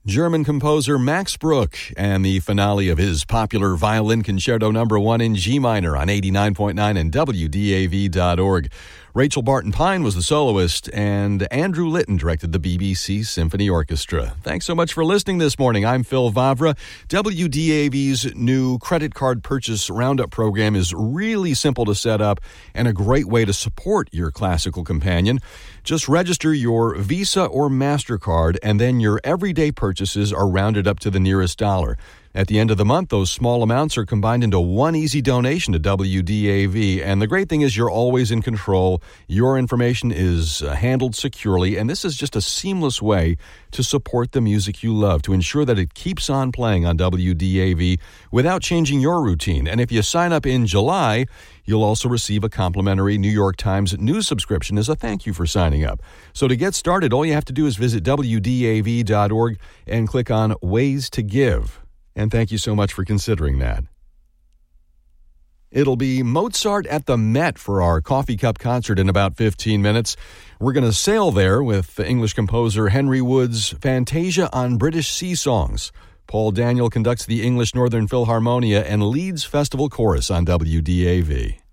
German composer Max Bruch and the finale of his popular Violin Concerto No. 1 in G minor on 89.9 and WDAV.org. Rachel Barton Pine was the soloist, and Andrew Litton directed the BBC Symphony Orchestra. Thanks so much for listening this morning. I'm Phil Vavra. WDAV's new credit card purchase roundup program is really simple to set up and a great way to support your classical companion. Just register your Visa or MasterCard, and then your everyday purchases are rounded up to the nearest dollar. At the end of the month, those small amounts are combined into one easy donation to WDAV. And the great thing is you're always in control. Your information is handled securely. And this is just a seamless way to support the music you love, to ensure that it keeps on playing on WDAV without changing your routine. And if you sign up in July, you'll also receive a complimentary New York Times news subscription as a thank you for signing up. So to get started, all you have to do is visit WDAV.org and click on Ways to Give. And thank you so much for considering that. It'll be Mozart at the Met for our coffee cup concert in about 15 minutes. We're going to sail there with English composer Henry Wood's Fantasia on British Sea Songs. Paul Daniel conducts the English Northern Philharmonia and leads Festival Chorus on WDAV.